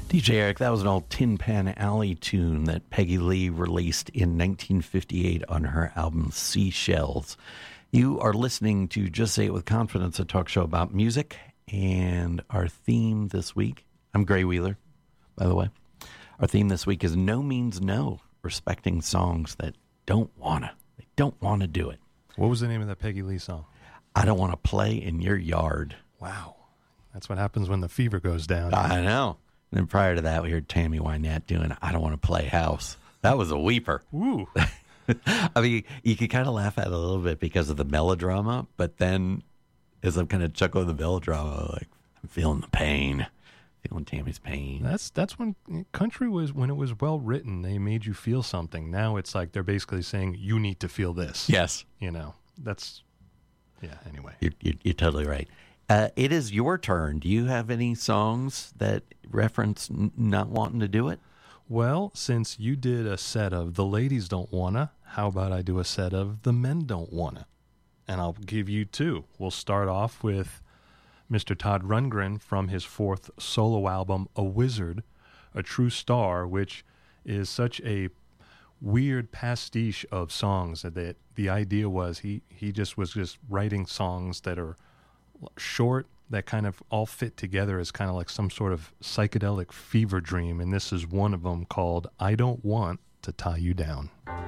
DJ Eric, that was an old Tin Pan Alley tune that Peggy Lee released in 1958 on her album Seashells. You are listening to Just Say It With Confidence, a talk show about music, and our theme this week, I'm Gray Wheeler, by the way. Our theme this week is No Means No, respecting songs that don't wanna do it. What was the name of that Peggy Lee song? I Don't Want to Play in Your Yard. Wow. That's what happens when the fever goes down. I know. And then prior to that, we heard Tammy Wynette doing I Don't Want to Play House. That was a weeper. Ooh. I mean, you could kind of laugh at it a little bit because of the melodrama, but then as I'm kind of chuckling the melodrama, like, I'm feeling the pain, feeling Tammy's pain. That's when country was, when it was well written, they made you feel something. Now it's like they're basically saying, you need to feel this. Yes. You know, that's, yeah, anyway. You're totally right. It is your turn. Do you have any songs that reference not wanting to do it? Well, since you did a set of The Ladies Don't Wanna, how about I do a set of The Men Don't Wanna? And I'll give you two. We'll start off with Mr. Todd Rundgren from his fourth solo album, A Wizard, A True Star, which is such a weird pastiche of songs that the idea was he was just writing songs that are short, that kind of all fit together as kind of like some sort of psychedelic fever dream, and this is one of them called I Don't Want to Tie You Down.